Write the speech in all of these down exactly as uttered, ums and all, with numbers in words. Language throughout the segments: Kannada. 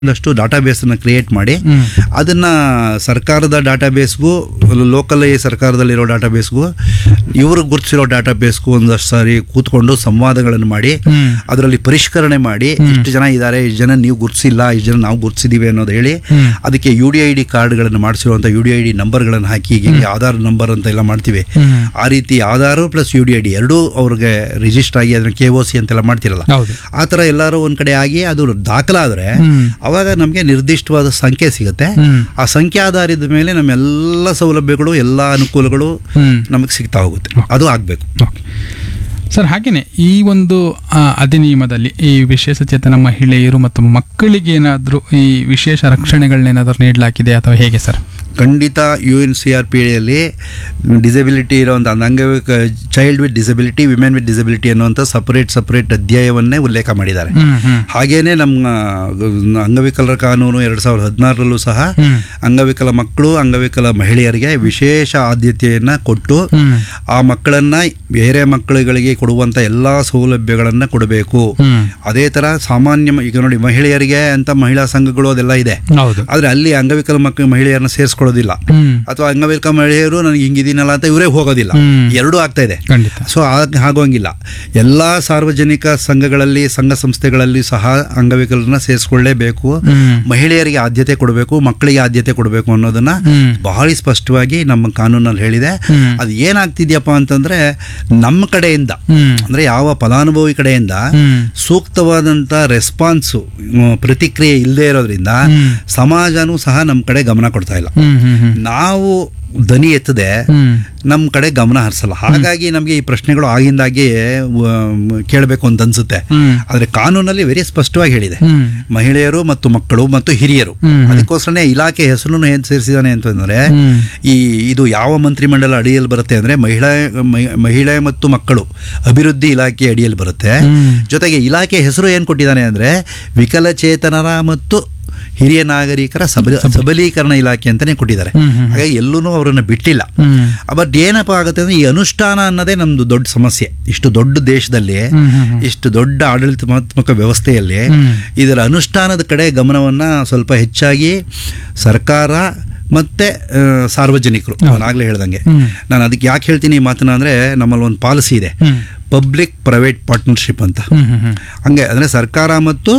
ಒಂದಷ್ಟು ಡಾಟಾಬೇಸನ್ನು ಕ್ರಿಯೇಟ್ ಮಾಡಿ ಅದನ್ನು ಸರ್ಕಾರದ ಡಾಟಾಬೇಸ್ಗೂ ಲೋಕಲ್ ಸರ್ಕಾರದಲ್ಲಿರೋ ಡಾಟಾಬೇಸ್ಗೂ ಇವರು ಗುರುತಿಸಿರೋ ಡಾಟಾಬೇಸ್ಗೂ ಒಂದಷ್ಟು ಸಾರಿ ಕೂತ್ಕೊಂಡು ಸಂವಾದಗಳನ್ನು ಮಾಡಿ ಅದರಲ್ಲಿ ಪರಿಷ್ಕರಣೆ ಮಾಡಿ ಇಷ್ಟು ಜನ ಇದ್ದಾರೆ, ಇಷ್ಟು ಜನ ನೀವು ಗುರುತಿಸಿಲ್ಲ, ಇಷ್ಟು ಜನ ನಾವು ಗುರುತಿಸಿದೀವಿ ಅನ್ನೋದು ಹೇಳಿ ಅದಕ್ಕೆ ಯು ಡಿ ಐ ಡಿ ಕಾರ್ಡ್ಗಳನ್ನು ಮಾಡಿಸಿರುವಂಥ ಯು ಡಿ ಐ ಡಿ ನಂಬರ್ಗಳನ್ನು ಹಾಕಿ ಈಗ ಆಧಾರ್ ನಂಬರ್ ಅಂತ ಎಲ್ಲ ಮಾಡ್ತೀವಿ, ಆ ರೀತಿ Aadhaar plus you D I D ಎರಡೂ ಅವ್ರಿಗೆ ರಿಜಿಸ್ಟರ್ ಆಗಿ ಅದನ್ನ ಕೆ ಒ ಸಿ ಅಂತೆಲ್ಲ ಮಾಡ್ತಿರಲ್ಲ, ಆ ಥರ ಎಲ್ಲರೂ ಒಂದು ಕಡೆ ಆಗಿ ಅದು ದಾಖಲಾದರೆ ಅವಾಗ ನಮಗೆ ನಿರ್ದಿಷ್ಟವಾದ ಸಂಖ್ಯೆ ಸಿಗುತ್ತೆ. ಆ ಸಂಖ್ಯೆ ಆಧಾರದ ಮೇಲೆ ನಮ್ಮೆಲ್ಲ ಸೌಲಭ್ಯಗಳು ಎಲ್ಲ ಅನುಕೂಲಗಳು ನಮಗೆ ಸಿಗ್ತಾ ಹೋಗುತ್ತೆ. ಅದು ಆಗಬೇಕು ಸರ್. ಹಾಗೇನೆ ಈ ಒಂದು ಅಧಿನಿಯಮದಲ್ಲಿ ಈ ವಿಶೇಷಚೇತನ ಮಹಿಳೆಯರು ಮತ್ತು ಮಕ್ಕಳಿಗೆ ಏನಾದರೂ ಈ ವಿಶೇಷ ರಕ್ಷಣೆಗಳನ್ನೇನಾದರೂ ನೀಡಲಾಗಿದೆ ಅಥವಾ ಹೇಗೆ ಸರ್? ಖಂಡಿತ U N C R P ಡಿಯಲ್ಲಿ disability ಇರೋವಂಥ ಅಂಗವಿಕ child with disability, women with disability ಅನ್ನುವಂಥ ಸಪರೇಟ್ ಸಪರೇಟ್ ಅಧ್ಯಾಯವನ್ನೇ ಉಲ್ಲೇಖ ಮಾಡಿದ್ದಾರೆ. ಹಾಗೇನೆ ನಮ್ಮ ಅಂಗವಿಕಲರ ಕಾನೂನು ಎರಡು ಸಾವಿರದ ಹದಿನಾರರಲ್ಲೂ ಸಹ ಅಂಗವಿಕಲ ಮಕ್ಕಳು, ಅಂಗವಿಕಲ ಮಹಿಳೆಯರಿಗೆ ವಿಶೇಷ ಆದ್ಯತೆಯನ್ನು ಕೊಟ್ಟು ಆ ಮಕ್ಕಳನ್ನ ಬೇರೆ ಮಕ್ಕಳುಗಳಿಗೆ ಕೊಡುವಂಥ ಎಲ್ಲ ಸೌಲಭ್ಯಗಳನ್ನು ಕೊಡಬೇಕು. ಅದೇ ಥರ ಸಾಮಾನ್ಯ ಈಗ ನೋಡಿ ಮಹಿಳೆಯರಿಗೆ ಅಂತ ಮಹಿಳಾ ಸಂಘಗಳು ಅದೆಲ್ಲ ಇದೆ, ಆದರೆ ಅಲ್ಲಿ ಅಂಗವಿಕಲ ಮಕ್ಕಳು ಮಹಿಳೆಯರನ್ನ ಸೇರಿಸ್ಕೊಳ್ಳೋದಿಲ್ಲ, ಅಥವಾ ಅಂಗವಿಕಲ ಮಹಿಳೆಯರು ನನಗೆ ಹಿಂಗಿದ್ದೀನಲ್ಲ ಅಂತ ಇವರೇ ಹೋಗೋದಿಲ್ಲ, ಎರಡೂ ಆಗ್ತಾ ಇದೆ. ಸೊ ಆಗೋಂಗಿಲ್ಲ. ಎಲ್ಲ ಸಾರ್ವಜನಿಕ ಸಂಘಗಳಲ್ಲಿ ಸಂಘ ಸಂಸ್ಥೆಗಳಲ್ಲಿ ಸಹ ಅಂಗವಿಕಲರನ್ನ ಸೇರಿಸ್ಕೊಳ್ಳೇಬೇಕು, ಮಹಿಳೆಯರಿಗೆ ಆದ್ಯತೆ ಕೊಡಬೇಕು, ಮಕ್ಕಳಿಗೆ ಆದ್ಯತೆ ಕೊಡಬೇಕು ಅನ್ನೋದನ್ನ ಬಹಳ ಸ್ಪಷ್ಟವಾಗಿ ನಮ್ಮ ಕಾನೂನಲ್ಲಿ ಹೇಳಿದೆ. ಅದು ಏನಾಗ್ತಿದ್ಯಪ್ಪ ಅಂತಂದ್ರೆ ನಮ್ಮ ಕಡೆಯಿಂದ ಅಂದ್ರೆ ಯಾವ ಫಲಾನುಭವಿ ಕಡೆಯಿಂದ ಸೂಕ್ತವಾದಂತ ರೆಸ್ಪಾನ್ಸು ಪ್ರತಿಕ್ರಿಯೆ ಇಲ್ಲದೆ ಇರೋದ್ರಿಂದ ಸಮಾಜನೂ ಸಹ ನಮ್ಮ ಕಡೆ ಗಮನ ಕೊಡ್ತಾ ಇಲ್ಲ. ನಾವು ಧ್ವನಿ ಎತ್ತದೆ ನಮ್ಮ ಕಡೆ ಗಮನ ಹರಿಸಲ್ಲ. ಹಾಗಾಗಿ ನಮಗೆ ಈ ಪ್ರಶ್ನೆಗಳು ಆಗಿಂದಾಗಿ ಕೇಳಬೇಕು ಅಂತ ಅನ್ಸುತ್ತೆ. ಆದ್ರೆ ಕಾನೂನಲ್ಲಿ ವೆರಿ ಸ್ಪಷ್ಟವಾಗಿ ಹೇಳಿದೆ, ಮಹಿಳೆಯರು ಮತ್ತು ಮಕ್ಕಳು ಮತ್ತು ಹಿರಿಯರು. ಅದಕ್ಕೋಸ್ಕರನೇ ಇಲಾಖೆ ಹೆಸರನ್ನು ಏನ್ ಸೇರಿಸಿದಾನೆ ಅಂತಂದ್ರೆ ಈ ಇದು ಯಾವ ಮಂತ್ರಿಮಂಡಲ ಅಡಿಯಲ್ಲಿ ಬರುತ್ತೆ ಅಂದ್ರೆ ಮಹಿಳಾ ಮಹಿಳೆ ಮತ್ತು ಮಕ್ಕಳು ಅಭಿವೃದ್ಧಿ ಇಲಾಖೆ ಅಡಿಯಲ್ಲಿ ಬರುತ್ತೆ. ಜೊತೆಗೆ ಇಲಾಖೆ ಹೆಸರು ಏನ್ ಕೊಟ್ಟಿದ್ದಾನೆ ಅಂದ್ರೆ ವಿಕಲಚೇತನರ ಮತ್ತು ಹಿರಿಯ ನಾಗರಿಕರ ಸಬಲ ಸಬಲೀಕರಣ ಇಲಾಖೆ ಅಂತಾನೆ ಕೊಟ್ಟಿದ್ದಾರೆ. ಹಾಗಾಗಿ ಎಲ್ಲೂ ಅವರನ್ನು ಬಿಟ್ಟಿಲ್ಲ. ಬಟ್ ಏನಪ್ಪಾ ಆಗುತ್ತೆ ಅಂದ್ರೆ ಈ ಅನುಷ್ಠಾನ ಅನ್ನೋದೇ ನಮ್ದು ದೊಡ್ಡ ಸಮಸ್ಯೆ. ಇಷ್ಟು ದೊಡ್ಡ ದೇಶದಲ್ಲಿ, ಇಷ್ಟು ದೊಡ್ಡ ಆಡಳಿತಾತ್ಮಕ ವ್ಯವಸ್ಥೆಯಲ್ಲಿ ಇದರ ಅನುಷ್ಠಾನದ ಕಡೆ ಗಮನವನ್ನ ಸ್ವಲ್ಪ ಹೆಚ್ಚಾಗಿ ಸರ್ಕಾರ ಮತ್ತೆ ಸಾರ್ವಜನಿಕರು, ನಾನು ಆಗ್ಲೇ ಹೇಳ್ದಂಗೆ, ನಾನು ಅದಕ್ಕೆ ಯಾಕೆ ಹೇಳ್ತೀನಿ ಈ ಮಾತನ್ನ ಅಂದ್ರೆ ನಮ್ಮಲ್ಲಿ ಒಂದು ಪಾಲಿಸಿ ಇದೆ, ಪಬ್ಲಿಕ್ ಪ್ರೈವೇಟ್ ಪಾರ್ಟ್ನರ್ಶಿಪ್ ಅಂತ. ಹಂಗೆ ಅಂದ್ರೆ ಸರ್ಕಾರ ಮತ್ತು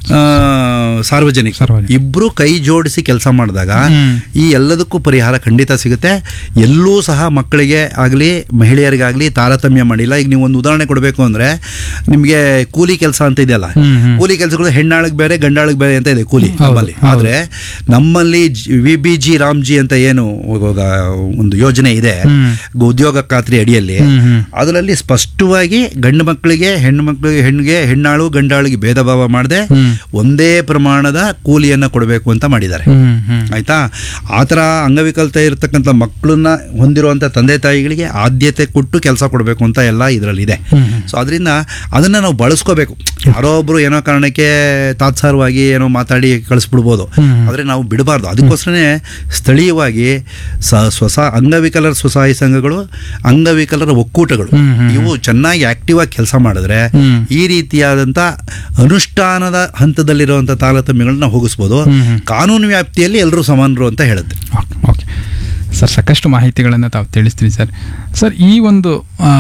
ಸಾರ್ವಜನಿಕ ಇಬ್ರು ಕೈ ಜೋಡಿಸಿ ಕೆಲಸ ಮಾಡಿದಾಗ ಈ ಎಲ್ಲದಕ್ಕೂ ಪರಿಹಾರ ಖಂಡಿತ ಸಿಗುತ್ತೆ. ಎಲ್ಲೂ ಸಹ ಮಕ್ಕಳಿಗೆ ಆಗಲಿ ಮಹಿಳೆಯರಿಗಾಗಲಿ ತಾರತಮ್ಯ ಮಾಡಿಲ್ಲ. ಈಗ ನೀವು ಒಂದು ಉದಾಹರಣೆ ಕೊಡಬೇಕು ಅಂದ್ರೆ ನಿಮಗೆ ಕೂಲಿ ಕೆಲಸ ಅಂತ ಇದೆಯಲ್ಲ, ಕೂಲಿ ಕೆಲಸಗಳು ಹೆಣ್ಣಾಳಿಗೆ ಬೇರೆ ಗಂಡಾಳಿಗೆ ಬೇರೆ ಅಂತ ಇದೆ ಕೂಲಿ ನಮ್ಮಲ್ಲಿ. ಆದ್ರೆ ನಮ್ಮಲ್ಲಿ ವಿ ಬಿ ಜಿ ರಾಮ್ಜಿ ಅಂತ ಏನು ಒಂದು ಯೋಜನೆ ಇದೆ ಉದ್ಯೋಗ ಖಾತ್ರಿ ಅಡಿಯಲ್ಲಿ, ಅದರಲ್ಲಿ ಸ್ಪಷ್ಟವಾಗಿ ಗಂಡು ಮಕ್ಕಳಿಗೆ ಹೆಣ್ಣು ಮಕ್ಕಳಿಗೆ ಹೆಣ್ಣಿಗೆ ಹೆಣ್ಣಾಳು ಗಂಡಾಳಿಗೆ ಭೇದ ಭಾವ ಮಾಡದೆ ಒಂದೇ ಪ್ರಮಾಣದ ಕೂಲಿಯನ್ನ ಕೊಡಬೇಕು ಅಂತ ಮಾಡಿದ್ದಾರೆ. ಆಯ್ತಾ? ಆತರ ಅಂಗವಿಕಲತೆ ಇರತಕ್ಕಂಥ ಮಕ್ಕಳನ್ನ ಹೊಂದಿರುವಂತ ತಂದೆ ತಾಯಿಗಳಿಗೆ ಆದ್ಯತೆ ಕೊಟ್ಟು ಕೆಲಸ ಕೊಡಬೇಕು ಅಂತ ಎಲ್ಲ ಇದರಲ್ಲಿ ಇದೆ. ಸೊ ಅದರಿಂದ ಅದನ್ನ ನಾವು ಬಳಸ್ಕೋಬೇಕು. ಯಾರೋ ಒಬ್ರು ಏನೋ ಕಾರಣಕ್ಕೆ ತಾತ್ಸಾರವಾಗಿ ಏನೋ ಮಾತಾಡಿ ಕಳಿಸ್ಬಿಡ್ಬೋದು, ಆದ್ರೆ ನಾವು ಬಿಡಬಾರ್ದು. ಅದಕ್ಕೋಸ್ಕರನೇ ಸ್ಥಳೀಯವಾಗಿ ಸ್ವಸ ಅಂಗವಿಕಲರ ಸ್ವಸಹಾಯ ಸಂಘಗಳು, ಅಂಗವಿಕಲರ ಒಕ್ಕೂಟಗಳು ಇವು ಚೆನ್ನಾಗಿ ಆಕ್ಟಿವ್ ಆಗಿ ಕೆಲಸ ಮಾಡಿದ್ರೆ ಈ ರೀತಿಯಾದಂತ ಅನುಷ್ಠಾನದ ಹಂತದಲ್ಲಿರುವಂತಹ ತಾರತಮ್ಯಗಳನ್ನ ಹೋಗಿಸ್ಬೋದು. ಕಾನೂನು ವ್ಯಾಪ್ತಿಯಲ್ಲಿ ಎಲ್ಲರೂ ಸಮಾನರು ಅಂತ ಹೇಳುತ್ತೆ. ಓಕೆ ಸರ್, ಸಾಕಷ್ಟು ಮಾಹಿತಿಗಳನ್ನು ತಾವು ತಿಳಿಸ್ತೀವಿ ಸರ್. ಸರ್, ಈ ಒಂದು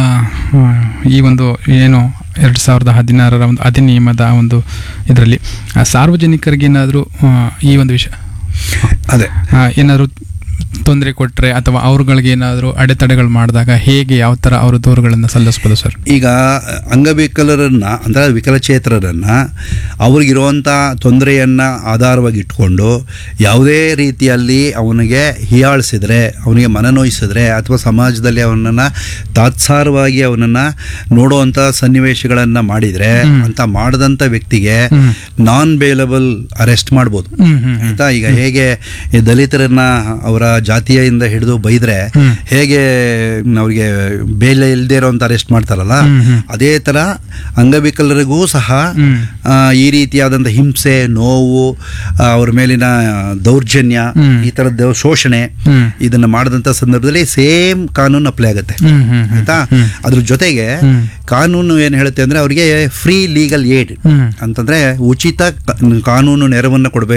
ಈ ಒಂದು ಏನು ಎರಡು ಸಾವಿರದ ಹದಿನಾರರ ಒಂದು ಅಧಿನಿಯಮದ ಒಂದು ಇದರಲ್ಲಿ ಸಾರ್ವಜನಿಕರಿಗೆ ಏನಾದರೂ ಈ ಒಂದು ವಿಷಯ ಅದೇ ಏನಾದರೂ ತೊಂದರೆ ಕೊಟ್ಟರೆ ಅಥವಾ ಅವ್ರಗಳಿಗೆ ಏನಾದರೂ ಅಡೆತಡೆಗಳು ಮಾಡಿದಾಗ ಹೇಗೆ ಯಾವ ಥರ ಅವರು ದೂರುಗಳನ್ನು ಸಲ್ಲಿಸ್ಬೋದು ಸರ್? ಈಗ ಅಂಗವಿಕಲರನ್ನ ಅಂದರೆ ವಿಕಲಚೇತನರನ್ನ ಅವ್ರಿಗಿರುವಂಥ ತೊಂದರೆಯನ್ನು ಆಧಾರವಾಗಿ ಇಟ್ಕೊಂಡು ಯಾವುದೇ ರೀತಿಯಲ್ಲಿ ಅವನಿಗೆ ಹೀಯಾಳಿಸಿದ್ರೆ, ಅವನಿಗೆ ಮನನೋಯಿಸಿದ್ರೆ ಅಥವಾ ಸಮಾಜದಲ್ಲಿ ಅವನನ್ನು ತಾತ್ಸಾರವಾಗಿ ಅವನನ್ನು ನೋಡುವಂಥ ಸನ್ನಿವೇಶಗಳನ್ನು ಮಾಡಿದರೆ ಅಂತ ಮಾಡಿದಂಥ ವ್ಯಕ್ತಿಗೆ ನಾನ್ ಬೇಲಬಲ್ ಅರೆಸ್ಟ್ ಮಾಡ್ಬೋದು. ಆಯಿತಾ? ಈಗ ಹೇಗೆ ದಲಿತರನ್ನ ಅವರ ಜಾತಿಯಿಂದ ಹಿಡಿದು ಬೈದ್ರೆ ಹ್ಮ್. ಹೇಗೆ ಅವ್ರಿಗೆ ಬೇಲೆ ಇಲ್ಲದೆ ಇರೋಂಥ ಅರೆಸ್ಟ್ ಮಾಡ್ತಾರಲ್ಲ, ಹ್ಮ್, ಹ್ಮ್. ಅದೇ ಥರ ಅಂಗವಿಕಲರಿಗೂ ಸಹ ಹ್ಮ್. ಆ, ಈ ರೀತಿಯಾದಂಥ ಹಿಂಸೆ, ನೋವು, ಆ, ಅವ್ರ ಮೇಲಿನ ದೌರ್ಜನ್ಯ, ಹ್ಮ್. ಈ ಥರದ್ದು ಶೋಷಣೆ ಹ್ಮ್. ಇದನ್ನ ಮಾಡಿದಂಥ ಸಂದರ್ಭದಲ್ಲಿ ಸೇಮ್ ಕಾನೂನು ಅಪ್ಲೈ ಆಗುತ್ತೆ. ಹ್ಮ್, ಹ್ಮ್, ಹ್ಮ್. ಆಯ್ತಾ? ಹ್ಮ್. ಅದ್ರ ಜೊತೆಗೆ ಹ್ಮ್. ಕಾನೂನು ಏನು ಹೇಳುತ್ತೆ ಅಂದ್ರೆ ಅವರಿಗೆ ಫ್ರೀ ಲೀಗಲ್ ಏಡ್ ಹ್ಮ್. ಅಂತಂದ್ರೆ ಉಚಿತ ಕ- ಕಾನೂನು ನೆರವನ್ನು ಕೊಡಬೇಕು